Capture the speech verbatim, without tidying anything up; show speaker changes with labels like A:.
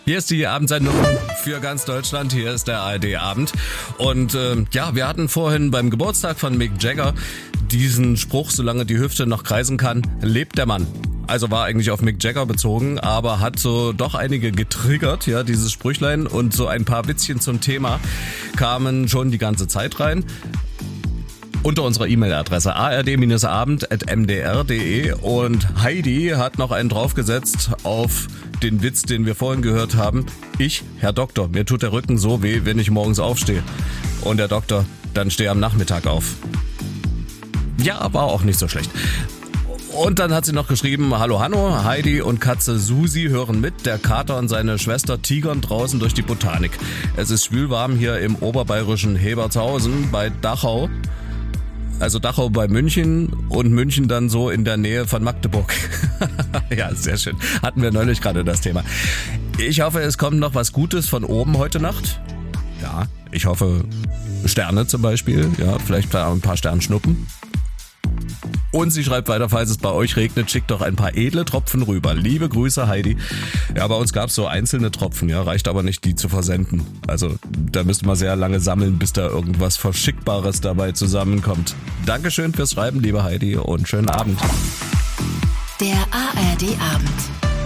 A: Hier ist die Abendsendung für ganz Deutschland. Hier ist der A R D-Abend. Und äh, ja, wir hatten vorhin beim Geburtstag von Mick Jagger diesen Spruch, solange die Hüfte noch kreisen kann, lebt der Mann. Also war eigentlich auf Mick Jagger bezogen, aber hat so doch einige getriggert, ja, dieses Sprüchlein. Und so ein paar Witzchen zum Thema kamen schon die ganze Zeit rein. Unter unserer E-Mail-Adresse a r d abend at m d r punkt d e und Heidi hat noch einen draufgesetzt auf den Witz, den wir vorhin gehört haben. Ich, Herr Doktor, mir tut der Rücken so weh, wenn ich morgens aufstehe. Und der Doktor, dann stehe am Nachmittag auf. Ja, war auch nicht so schlecht. Und dann hat sie noch geschrieben, hallo Hanno, Heidi und Katze Susi hören mit, der Kater und seine Schwester tigern draußen durch die Botanik. Es ist schwülwarm hier im oberbayerischen Hebertshausen bei Dachau. Also Dachau bei München und München dann so in der Nähe von Magdeburg. Ja, sehr schön. Hatten wir neulich gerade das Thema. Ich hoffe, es kommt noch was Gutes von oben heute Nacht. Ja, ich hoffe Sterne zum Beispiel. Ja, vielleicht ein paar Sternschnuppen. Und sie schreibt weiter, falls es bei euch regnet, schickt doch ein paar edle Tropfen rüber. Liebe Grüße, Heidi. Ja, bei uns gab es so einzelne Tropfen, ja, reicht aber nicht, die zu versenden. Also da müsste man sehr lange sammeln, bis da irgendwas Verschickbares dabei zusammenkommt. Dankeschön fürs Schreiben, liebe Heidi, und schönen Abend.
B: Der A R D-Abend.